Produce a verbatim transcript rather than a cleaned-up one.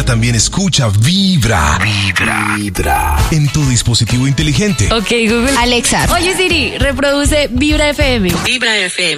también escucha Vibra. Vibra. Vibra. En tu dispositivo inteligente. Ok, Google. Alexa. Oye, Siri, reproduce Vibra F M. Vibra F M.